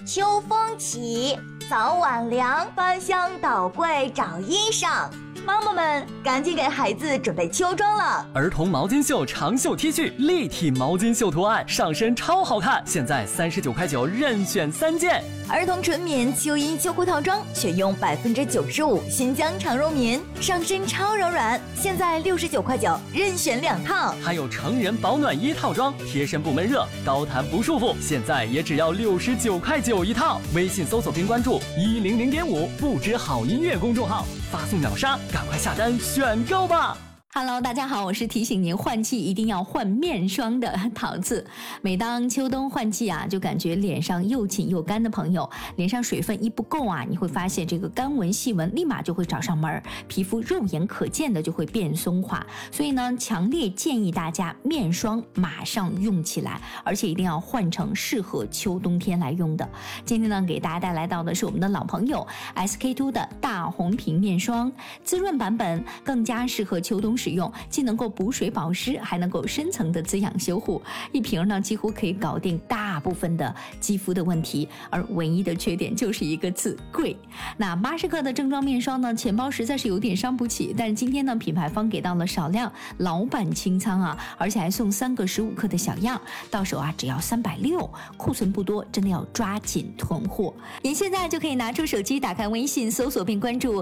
秋风起，早晚凉，翻箱倒柜找衣裳。妈妈们，赶紧给孩子准备秋装了！ 儿童毛巾袖长袖 T 恤，立体毛巾袖图案，上身超好看，现在39.9任选3件。 儿童纯棉秋衣秋裤套装，选用95%新疆长绒棉，上身超柔软，现在69.9任选2套。 还有成人保暖衣套装，贴身不闷热，高弹不束缚，现在也只要69.9一套。微信搜索并关注100.5不止好音乐公众号，发送秒杀，赶快下单选购吧。 Hello， 大家好，我是提醒您换季一定要换面霜的桃子。每当秋冬换季啊，就感觉脸上又紧又干的朋友，脸上水分一不够啊，你会发现这个干纹细纹立马就会找上门，皮肤肉眼可见的就会变松垮。所以呢，强烈建议大家面霜马上用起来，而且一定要换成适合秋冬天来用的。今天呢，给大家带来到的是我们的老朋友 SK-II 的大红瓶面霜，滋润版本，更加适合秋冬使用，既能够补水保湿，还能够深层的滋养修护。一瓶呢，几乎可以搞定大部分的肌肤的问题，而唯一的缺点就是一个字，贵。那80克的正装面霜呢，钱包实在是有点伤不起，但是今天呢，品牌方给到了少量老版清仓啊，而且还送3个15克的小样，到手啊只要360，库存不多，真的要抓紧囤货。您现在就可以拿出手机，打开微信，搜索并关注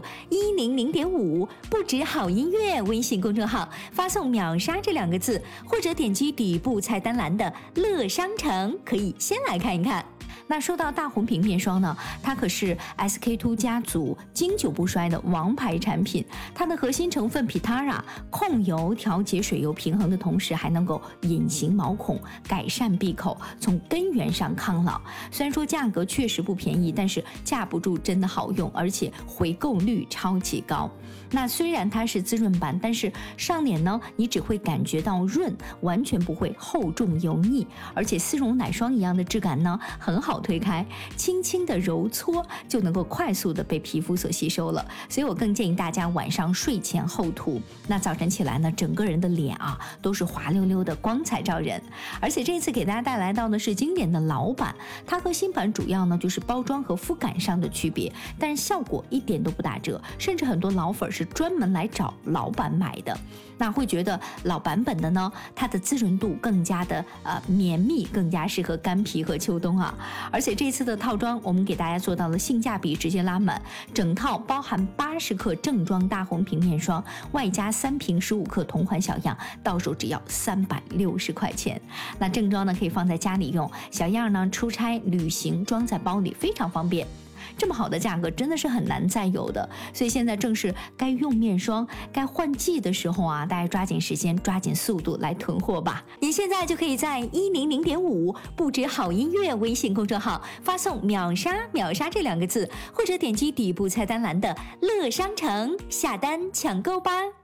100.5不止好音乐微信公众号，发送秒杀这2个字，或者点击底部菜单栏的乐商城，可以先来看一看。那说到大红瓶面霜呢，它可是 SK-II 家族经久不衰的王牌产品。它的核心成分 Pitara 控油调节水油平衡的同时，还能够隐形毛孔，改善闭口，从根源上抗老。虽然说价格确实不便宜，但是架不住真的好用，而且回购率超级高。那虽然它是滋润版，但是上脸呢，你只会感觉到润，完全不会厚重油腻，而且丝绒奶霜一样的质感呢，很好推开，轻轻的揉搓就能够快速的被皮肤所吸收了。所以我更建议大家晚上睡前后涂，那早晨起来呢，整个人的脸啊都是滑溜溜的，光彩照人。而且这次给大家带来到的是经典的老版，它和新版主要呢就是包装和肤感上的区别，但是效果一点都不打折，甚至很多老粉是专门来找老版买的。那会觉得老版本的呢，它的滋润度更加的绵密，更加适合干皮和秋冬啊。而且这次的套装我们给大家做到了性价比直接拉满，整套包含80克正装大红瓶面霜，外加3瓶15克同款小样，到手只要360块钱。那正装呢可以放在家里用，小样呢出差旅行装在包里非常方便。这么好的价格真的是很难再有的，所以现在正是该用面霜该换季的时候啊，大家抓紧时间抓紧速度来囤货吧。您现在就可以在100.5不止好音乐微信公众号发送秒杀这2个字，或者点击底部菜单栏的乐商城下单抢购吧。